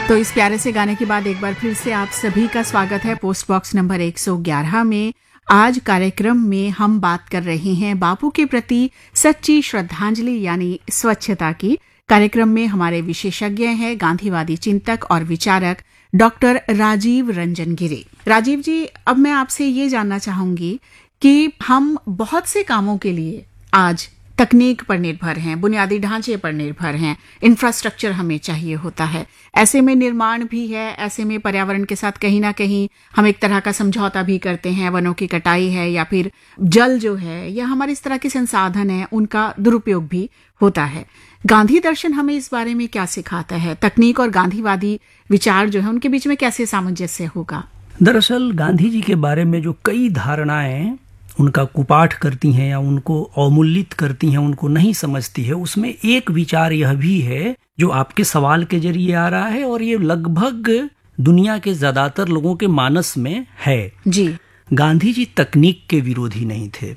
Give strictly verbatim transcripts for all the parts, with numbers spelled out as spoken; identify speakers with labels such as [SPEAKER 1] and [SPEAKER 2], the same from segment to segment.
[SPEAKER 1] तो इस प्यारे से गाने के बाद एक बार फिर से आप सभी का स्वागत है पोस्ट बॉक्स नंबर एक सौ ग्यारह में। आज कार्यक्रम में हम बात कर रहे हैं बापू के प्रति सच्ची श्रद्धांजलि यानी स्वच्छता की। कार्यक्रम में हमारे विशेषज्ञ हैं गांधीवादी चिंतक और विचारक डॉक्टर राजीव रंजन गिरे। राजीव जी, अब मैं आपसे ये जानना चाहूंगी कि हम बहुत से कामों के लिए आज तकनीक पर निर्भर हैं, बुनियादी ढांचे पर निर्भर हैं, इंफ्रास्ट्रक्चर हमें चाहिए होता है। ऐसे में निर्माण भी है, ऐसे में पर्यावरण के साथ कहीं ना कहीं हम एक तरह का समझौता भी करते हैं। वनों की कटाई है या फिर जल जो है या हमारे इस तरह के संसाधन है, उनका दुरुपयोग भी होता है। गांधी दर्शन हमें इस बारे में क्या सिखाता है? तकनीक और गांधीवादी विचार जो है उनके बीच में कैसे सामंजस्य होगा?
[SPEAKER 2] दरअसल गांधी जी के बारे में जो कई धारणाएं उनका कुपाठ करती हैं या उनको अवमूल्यित करती हैं, उनको नहीं समझती है, उसमें एक विचार यह भी है जो आपके सवाल के जरिए आ रहा है और ये लगभग दुनिया के ज्यादातर लोगों के मानस में है
[SPEAKER 1] जी।
[SPEAKER 2] गांधी जी तकनीक के विरोधी नहीं थे।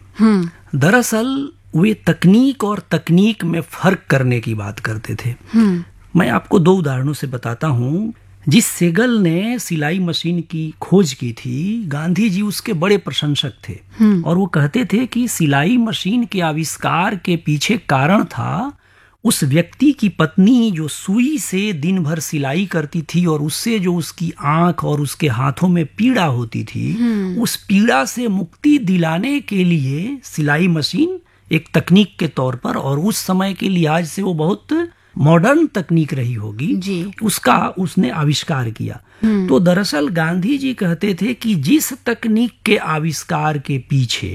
[SPEAKER 2] दरअसल वे तकनीक और तकनीक में फर्क करने की बात करते थे। मैं आपको दो उदाहरणों से बताता हूँ। जिस सेगल ने सिलाई मशीन की खोज की थी, गांधी जी उसके बड़े प्रशंसक थे और वो कहते थे कि सिलाई मशीन के आविष्कार के पीछे कारण था उस व्यक्ति की पत्नी जो सुई से दिन भर सिलाई करती थी और उससे जो उसकी आंख और उसके हाथों में पीड़ा होती थी, उस पीड़ा से मुक्ति दिलाने के लिए सिलाई मशीन एक तकनीक के तौर पर, और उस समय के लिहाज से वो बहुत मॉडर्न तकनीक रही होगी जी। उसका उसने आविष्कार किया। तो दरअसल गांधी जी कहते थे कि जिस तकनीक के आविष्कार के पीछे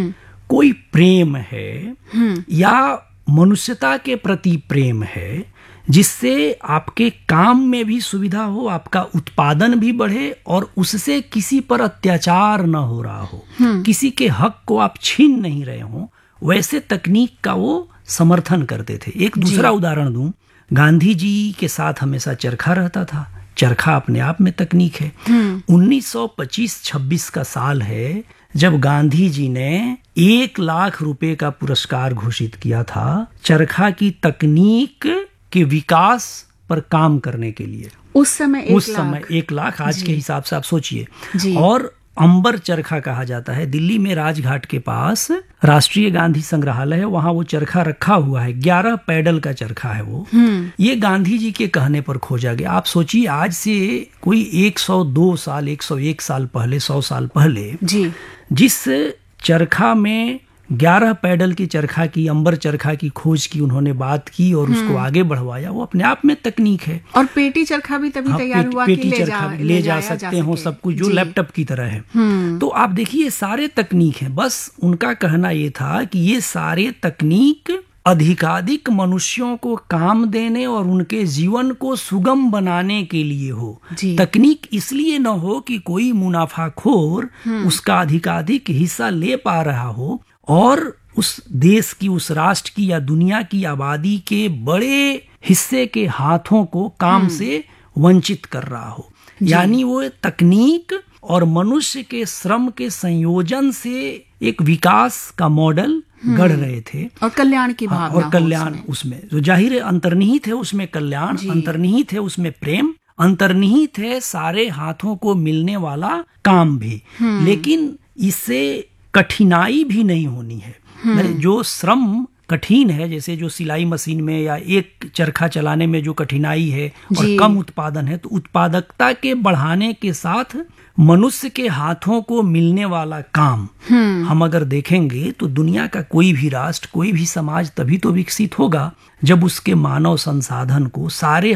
[SPEAKER 2] कोई प्रेम है या मनुष्यता के प्रति प्रेम है, जिससे आपके काम में भी सुविधा हो, आपका उत्पादन भी बढ़े और उससे किसी पर अत्याचार न हो रहा हो, किसी के हक को आप छीन नहीं रहे हो, वैसे तकनीक का वो समर्थन करते थे। एक दूसरा उदाहरण दूं, गांधी जी के साथ हमेशा चरखा रहता था। चरखा अपने आप में तकनीक है। उन्नीस सौ पच्चीस छब्बीस का साल है जब गांधी जी ने एक लाख रुपए का पुरस्कार घोषित किया था चरखा की तकनीक के विकास पर काम करने के लिए।
[SPEAKER 1] उस समय एक
[SPEAKER 2] उस
[SPEAKER 1] लाख।
[SPEAKER 2] समय एक लाख आज के हिसाब से आप सोचिए। और अंबर चरखा कहा जाता है। दिल्ली में राजघाट के पास राष्ट्रीय गांधी संग्रहालय है, वहां वो चरखा रखा हुआ है। ग्यारह पैडल का चरखा है वो। ये गांधी जी के कहने पर खोजा गया। आप सोचिए आज से कोई एक सौ दो साल, एक सौ एक साल पहले, सौ साल पहले
[SPEAKER 1] जी।
[SPEAKER 2] जिस चरखा में ग्यारह पैडल की चरखा की, अंबर चरखा की खोज की उन्होंने बात की और उसको आगे बढ़वाया, वो अपने आप में तकनीक है।
[SPEAKER 1] और पेटी चरखा भी तभी
[SPEAKER 2] हाँ,
[SPEAKER 1] तैयार
[SPEAKER 2] पेटी,
[SPEAKER 1] हुआ
[SPEAKER 2] पेटी
[SPEAKER 1] कि ले
[SPEAKER 2] चरखा
[SPEAKER 1] जा,
[SPEAKER 2] ले जा सकते हो सब कुछ, जो लैपटॉप की तरह है। तो आप देखिए सारे तकनीक है। बस उनका कहना ये था कि ये सारे तकनीक अधिकाधिक मनुष्यों को काम देने और उनके जीवन को सुगम बनाने के लिए हो। तकनीक इसलिए न हो कि कोई मुनाफाखोर उसका अधिकाधिक हिस्सा ले पा रहा हो और उस देश की, उस राष्ट्र की या दुनिया की आबादी के बड़े हिस्से के हाथों को काम से वंचित कर रहा हो। यानी वो तकनीक और मनुष्य के श्रम के संयोजन से एक विकास का मॉडल गढ़ रहे थे
[SPEAKER 1] और कल्याण की भावना।
[SPEAKER 2] हाँ, और कल्याण उसमें जो जाहिर है अंतर्निहित है, उसमें कल्याण अंतर्निहित है, उसमें प्रेम अंतर्निहित है, सारे हाथों को मिलने वाला काम भी। लेकिन इससे कठिनाई भी नहीं होनी है। जो श्रम कठिन है, जैसे जो सिलाई मशीन में या एक चरखा चलाने में जो कठिनाई है और कम उत्पादन है, तो उत्पादकता के बढ़ाने के साथ मनुष्य के हाथों को मिलने वाला काम हम अगर देखेंगे तो दुनिया का कोई भी राष्ट्र, कोई भी समाज तभी तो विकसित होगा जब उसके मानव संसाधन को सारे